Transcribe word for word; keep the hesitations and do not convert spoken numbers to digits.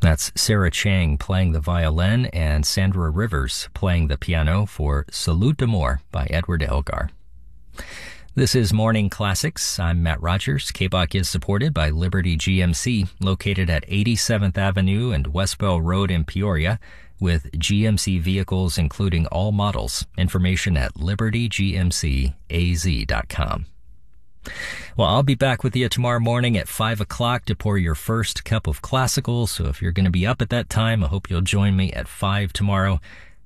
That's Sarah Chang playing the violin and Sandra Rivers playing the piano for Salute d'Amour by Edward Elgar. This is Morning Classics. I'm Matt Rogers. K B O C is supported by Liberty G M C, located at eighty-seventh Avenue and Westbell Road in Peoria, with G M C vehicles including all models. Information at liberty g m c a z dot com. Well, I'll be back with you tomorrow morning at five o'clock to pour your first cup of classical. So if you're going to be up at that time, I hope you'll join me at five tomorrow.